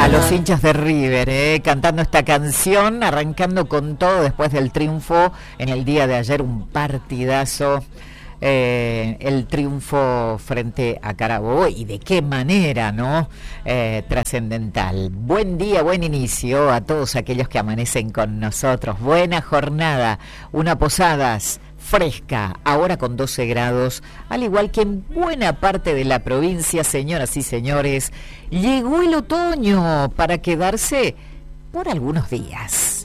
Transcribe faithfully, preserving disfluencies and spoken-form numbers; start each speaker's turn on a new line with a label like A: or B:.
A: A los hinchas de River, eh, cantando esta canción, arrancando con todo después del triunfo en el día de ayer, un partidazo, eh, el triunfo frente a Carabobo, y de qué manera, ¿no? Eh, trascendental. Buen día, buen inicio a todos aquellos que amanecen con nosotros. Buena jornada, una Posadas fresca, ahora con doce grados, al igual que en buena parte de la provincia, señoras y señores, llegó el otoño para quedarse por algunos días.